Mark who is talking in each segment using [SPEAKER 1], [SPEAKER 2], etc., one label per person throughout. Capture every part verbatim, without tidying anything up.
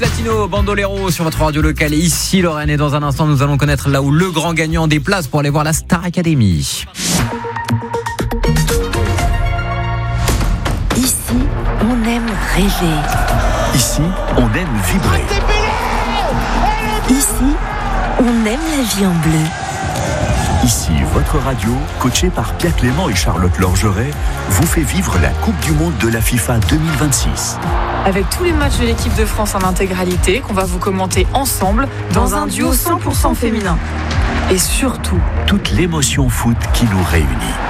[SPEAKER 1] Latino Bandolero sur votre radio locale. Ici Lorraine, et dans un instant nous allons connaître là où le grand gagnant des places pour aller voir la Star Academy.
[SPEAKER 2] Ici, on aime rêver.
[SPEAKER 3] Ici, on aime vibrer.
[SPEAKER 2] Ici, on aime la vie en bleu.
[SPEAKER 3] Ici, votre radio, coachée par Pierre Clément et Charlotte Lorgeret, vous fait vivre la Coupe du Monde de la FIFA deux mille vingt-six.
[SPEAKER 4] Avec tous les matchs de l'équipe de France en intégralité, qu'on va vous commenter ensemble dans, dans un duo cent pour cent féminin. Et surtout,
[SPEAKER 3] toute l'émotion foot qui nous réunit.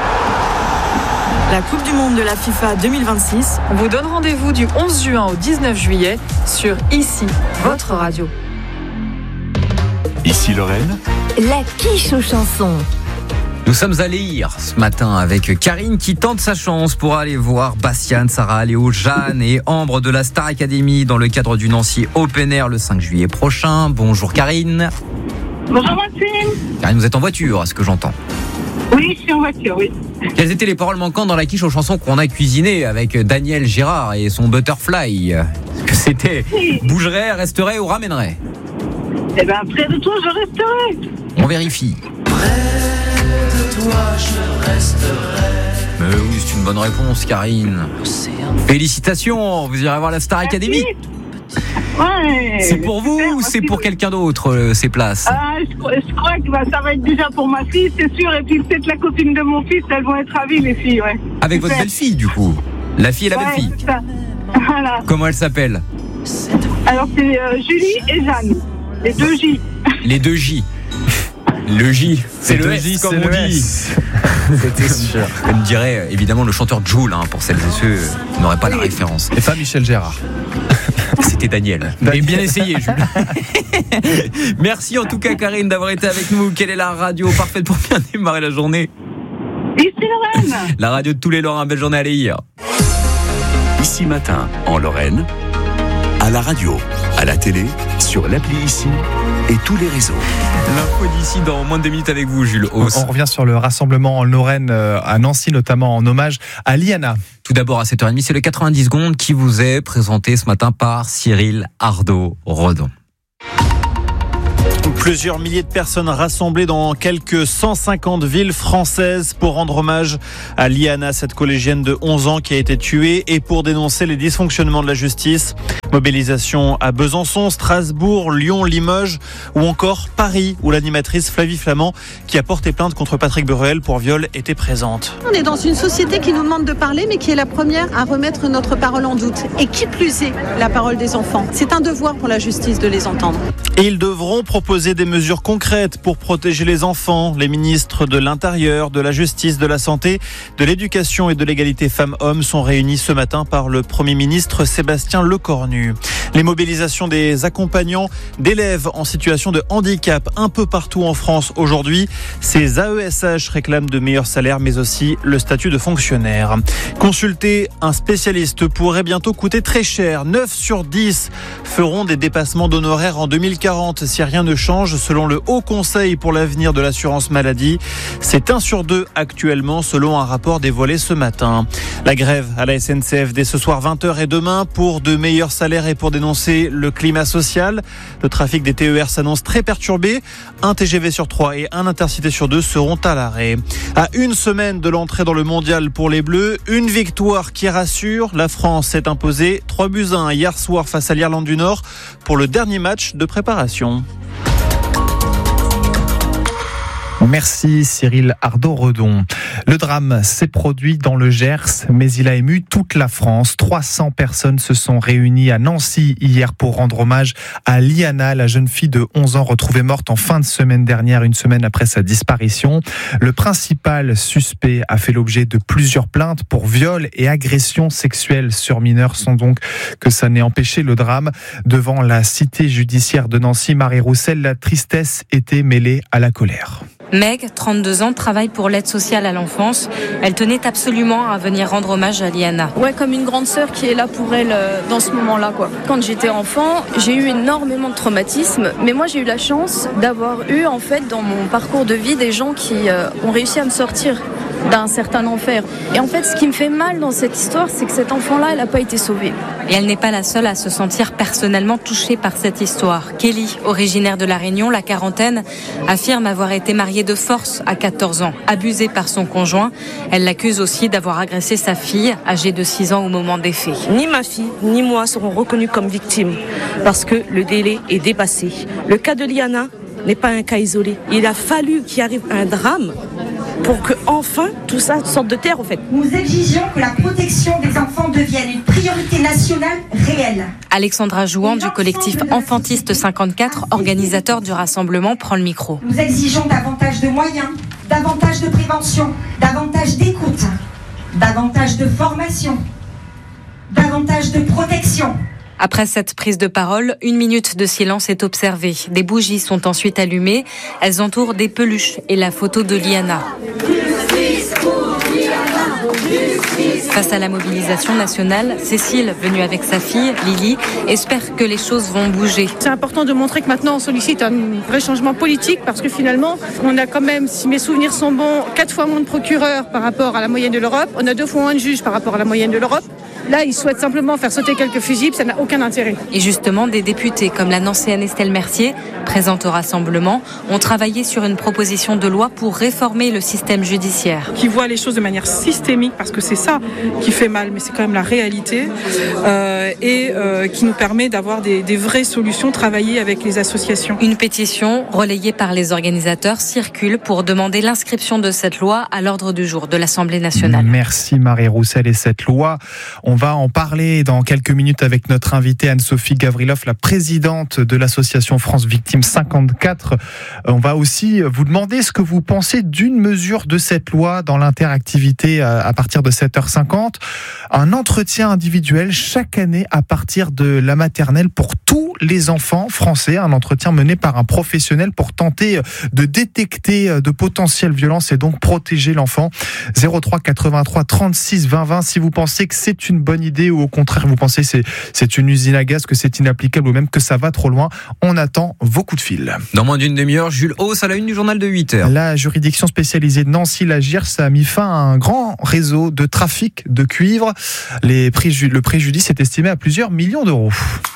[SPEAKER 4] La Coupe du Monde de la FIFA deux mille vingt-six, on vous donne rendez-vous du onze juin au dix-neuf juillet sur Ici, votre radio.
[SPEAKER 3] Ici Lorraine,
[SPEAKER 2] la quiche aux chansons.
[SPEAKER 1] Nous sommes allés hier ce matin avec Karine qui tente sa chance pour aller voir Bastian, Sarah, Léo, Jeanne et Ambre de la Star Academy dans le cadre du Nancy Open Air le cinq juillet prochain. Bonjour Karine.
[SPEAKER 5] Bonjour Maxime.
[SPEAKER 1] Karine, vous êtes en voiture, à ce que j'entends.
[SPEAKER 5] Oui, je suis en voiture, oui.
[SPEAKER 1] Quelles étaient les paroles manquantes dans la quiche aux chansons qu'on a cuisiné avec Daniel Gérard et son Butterfly? Est-ce que c'était oui. Bougerait, resterait ou ramènerait?
[SPEAKER 5] Eh bien, près de toi, je resterai.
[SPEAKER 1] On vérifie.
[SPEAKER 6] Près de toi, je resterai.
[SPEAKER 1] Mais oui, c'est une bonne réponse, Karine. Félicitations, vous irez voir la Star
[SPEAKER 5] Merci.
[SPEAKER 1] Academy.
[SPEAKER 5] Ouais.
[SPEAKER 1] C'est pour vous ou c'est pour quelqu'un d'autre, euh, ces places?
[SPEAKER 5] Ah, je, je crois que bah, ça va être déjà pour ma fille, c'est sûr. Et puis peut-être la copine de mon fils, elles vont être ravies, les filles, ouais.
[SPEAKER 1] Avec votre belle-fille, du coup. La fille et la
[SPEAKER 5] ouais,
[SPEAKER 1] belle-fille.
[SPEAKER 5] C'est ça. Voilà.
[SPEAKER 1] Comment elle s'appelle?
[SPEAKER 5] Alors, c'est euh, Julie et Jeanne. Les deux J.
[SPEAKER 1] Les deux J. Le J, c'est le,
[SPEAKER 7] le
[SPEAKER 1] S,
[SPEAKER 7] J,
[SPEAKER 1] comme
[SPEAKER 7] c'est
[SPEAKER 1] on
[SPEAKER 7] le
[SPEAKER 1] dit.
[SPEAKER 7] S. C'était sûr.
[SPEAKER 1] Comme dirait évidemment le chanteur Jul, hein, pour celles et ceux qui n'auraient pas la référence.
[SPEAKER 7] Et pas Michel Gérard.
[SPEAKER 1] C'était Daniel.
[SPEAKER 7] Daniel.
[SPEAKER 1] Mais bien essayé, Jules. Merci en tout cas, Karine, d'avoir été avec nous. Quelle est la radio parfaite pour bien démarrer la journée?
[SPEAKER 5] Ici Lorraine.
[SPEAKER 1] La radio de tous les Lorrains. Belle journée à hier.
[SPEAKER 3] Ici matin, en Lorraine, à la radio, à la télé, sur l'appli Ici et tous les réseaux.
[SPEAKER 1] L'info d'ici dans moins de deux minutes avec vous, Jules Hauss.
[SPEAKER 7] On revient sur le rassemblement en Lorraine, à Nancy, notamment en hommage à Liana.
[SPEAKER 1] Tout d'abord à sept heures trente, c'est le quatre-vingt-dix secondes qui vous est présenté ce matin par Cyril Ardo-Redon.
[SPEAKER 8] Plusieurs milliers de personnes rassemblées dans quelques cent cinquante villes françaises pour rendre hommage à Liana, cette collégienne de onze ans qui a été tuée, et pour dénoncer les dysfonctionnements de la justice. Mobilisation à Besançon, Strasbourg, Lyon, Limoges ou encore Paris, où l'animatrice Flavie Flamand, qui a porté plainte contre Patrick Bruel pour viol, était présente.
[SPEAKER 9] On est dans une société qui nous demande de parler, mais qui est la première à remettre notre parole en doute. Et qui plus est, la parole des enfants. C'est un devoir pour la justice de les entendre.
[SPEAKER 8] Et ils devront proposer des mesures concrètes pour protéger les enfants. Les ministres de l'Intérieur, de la Justice, de la Santé, de l'Éducation et de l'égalité femmes-hommes sont réunis ce matin par le Premier ministre Sébastien Lecornu. Les mobilisations des accompagnants d'élèves en situation de handicap un peu partout en France aujourd'hui. Ces A E S H réclament de meilleurs salaires mais aussi le statut de fonctionnaire. Consulter un spécialiste pourrait bientôt coûter très cher. neuf sur dix feront des dépassements d'honoraires en deux mille quarante si rien ne change selon le Haut Conseil pour l'avenir de l'assurance maladie. C'est un sur deux actuellement selon un rapport dévoilé ce matin. La grève à la S N C F dès ce soir vingt heures et demain pour de meilleurs salaires et pour dénoncer le climat social. Le trafic des T E R s'annonce très perturbé. Un T G V sur trois et un Intercité sur deux seront à l'arrêt. À une semaine de l'entrée dans le mondial pour les Bleus, une victoire qui rassure. La France s'est imposée trois buts à un hier soir face à l'Irlande du Nord pour le dernier match de préparation.
[SPEAKER 7] Merci Cyril Ardo-Redon. Le drame s'est produit dans le Gers, mais il a ému toute la France. trois cents personnes se sont réunies à Nancy hier pour rendre hommage à Liana, la jeune fille de onze ans retrouvée morte en fin de semaine dernière, une semaine après sa disparition. Le principal suspect a fait l'objet de plusieurs plaintes pour viol et agression sexuelle sur mineurs, sans donc que ça n'ait empêché le drame. Devant la cité judiciaire de Nancy, Marie Roussel, la tristesse était mêlée à la colère.
[SPEAKER 10] Meg, trente-deux ans, travaille pour l'aide sociale à l'enfance. Elle tenait absolument à venir rendre hommage à Liana.
[SPEAKER 11] Ouais, comme une grande sœur qui est là pour elle euh, dans ce moment-là, quoi. Quand j'étais enfant, j'ai eu énormément de traumatismes, mais moi j'ai eu la chance d'avoir eu, en fait, dans mon parcours de vie, des gens qui euh, ont réussi à me sortir d'un certain enfer. Et en fait, ce qui me fait mal dans cette histoire, c'est que cet enfant-là, elle n'a pas été sauvée.
[SPEAKER 10] Et elle n'est pas la seule à se sentir personnellement touchée par cette histoire. Kelly, originaire de La Réunion, la quarantaine, affirme avoir été mariée de force à quatorze ans, abusée par son conjoint. Elle l'accuse aussi d'avoir agressé sa fille, âgée de six ans au moment des faits.
[SPEAKER 12] Ni ma fille, ni moi seront reconnus comme victimes parce que le délai est dépassé. Le cas de Liana n'est pas un cas isolé. Il a fallu qu'il arrive un drame pour que enfin tout ça sorte de terre, en fait.
[SPEAKER 13] Nous exigeons que la protection des enfants devienne une priorité nationale réelle.
[SPEAKER 10] Alexandra Jouan du collectif Enfantiste cinquante-quatre, organisateur du rassemblement, prend le micro.
[SPEAKER 13] Nous exigeons davantage de moyens, davantage de prévention, davantage d'écoute, davantage de formation, davantage de protection.
[SPEAKER 10] Après cette prise de parole, une minute de silence est observée. Des bougies sont ensuite allumées. Elles entourent des peluches et la photo de Liana. Face à la mobilisation nationale, Cécile, venue avec sa fille, Lily, espère que les choses vont bouger.
[SPEAKER 14] C'est important de montrer que maintenant on sollicite un vrai changement politique parce que finalement, on a quand même, si mes souvenirs sont bons, quatre fois moins de procureurs par rapport à la moyenne de l'Europe. On a deux fois moins de juges par rapport à la moyenne de l'Europe. Là, ils souhaitent simplement faire sauter quelques fusibles, ça n'a aucun intérêt.
[SPEAKER 10] Et justement, des députés comme la nancéenne Estelle Mercier, présente au rassemblement, ont travaillé sur une proposition de loi pour réformer le système judiciaire.
[SPEAKER 15] Qui voit les choses de manière systémique, parce que c'est ça qui fait mal, mais c'est quand même la réalité, euh, et euh, qui nous permet d'avoir des, des vraies solutions, travailler avec les associations.
[SPEAKER 10] Une pétition, relayée par les organisateurs, circule pour demander l'inscription de cette loi à l'ordre du jour de l'Assemblée nationale.
[SPEAKER 7] Merci Marie Roussel. Et cette loi, on va en parler dans quelques minutes avec notre invitée Anne-Sophie Gavrilov, la présidente de l'association France Victimes cinquante-quatre. On va aussi vous demander ce que vous pensez d'une mesure de cette loi dans l'interactivité à partir de sept heures cinquante. Un entretien individuel chaque année à partir de la maternelle pour tous les enfants français. Un entretien mené par un professionnel pour tenter de détecter de potentielles violences et donc protéger l'enfant. zéro trois quatre-vingt-trois trente-six vingt vingt si vous pensez que c'est une bonne idée ou au contraire vous pensez que c'est, c'est une usine à gaz, que c'est inapplicable ou même que ça va trop loin. On attend vos coups de fil.
[SPEAKER 1] Dans moins d'une demi-heure, Jules Hauss à la une du journal de huit heures.
[SPEAKER 7] La juridiction spécialisée de Nancy, la G I R S, a mis fin à un grand réseau de trafic de cuivre. Les préju- le préjudice est estimé à plusieurs millions d'euros.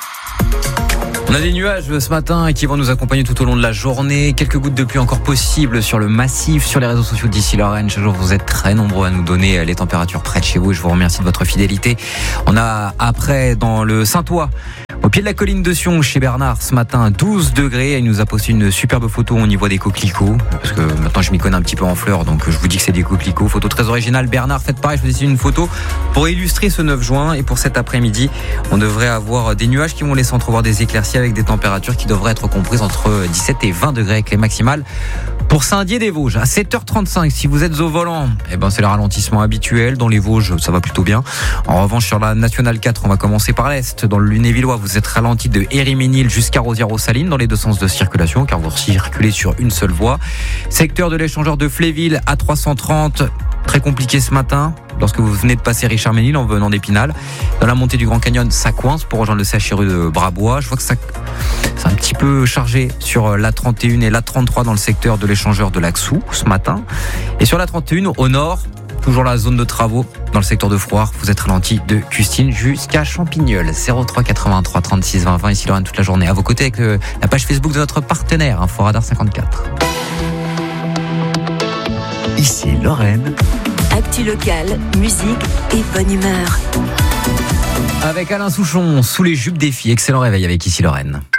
[SPEAKER 1] On a des nuages ce matin qui vont nous accompagner tout au long de la journée. Quelques gouttes de pluie encore possibles sur le massif, sur les réseaux sociaux d'ici Lorraine. Chaque jour, vous êtes très nombreux à nous donner les températures près de chez vous. Je vous remercie de votre fidélité. On a après dans le Saint-Ouen, au pied de la colline de Sion, chez Bernard, ce matin, douze degrés. Il nous a posté une superbe photo. On y voit des coquelicots. Parce que maintenant, je m'y connais un petit peu en fleurs. Donc, je vous dis que c'est des coquelicots. Photo très originale. Bernard, faites pareil. Je vous ai une photo pour illustrer ce neuf juin. Et pour cet après-midi, on devrait avoir des nuages qui vont laisser entrevoir des éclaircies avec des températures qui devraient être comprises entre dix-sept et vingt degrés avec les maximales. Pour Saint-Dié-des-Vosges, à sept heures trente-cinq, si vous êtes au volant, eh ben c'est le ralentissement habituel. Dans les Vosges, ça va plutôt bien. En revanche, sur la Nationale quatre, on va commencer par l'Est. Dans le Lunévillois, vous êtes ralenti de Hériménil jusqu'à Rosières-aux-Salines dans les deux sens de circulation, car vous circulez sur une seule voie. Secteur de l'échangeur de Fléville, à trois cent trente. Très compliqué ce matin, lorsque vous venez de passer Richard-Ménil en venant d'Épinal. Dans la montée du Grand Canyon, ça coince pour rejoindre le C H R U de Brabois. Je vois que ça, c'est un petit peu chargé sur la trente et un et la trente-trois dans le secteur de l'échangeur de Laxou ce matin. Et sur la trente et un, au nord, toujours la zone de travaux dans le secteur de Frouard. Vous êtes ralenti de Custine jusqu'à Champignol. zéro trois quatre-vingt-trois trente-six vingt vingt. Ici Lorraine toute la journée. À vos côtés avec le, la page Facebook de notre partenaire, Inforadar cinquante-quatre.
[SPEAKER 3] Ici Lorraine.
[SPEAKER 2] Actu locale, musique et bonne humeur.
[SPEAKER 1] Avec Alain Souchon, sous les jupes des filles. Excellent réveil avec Ici Lorraine.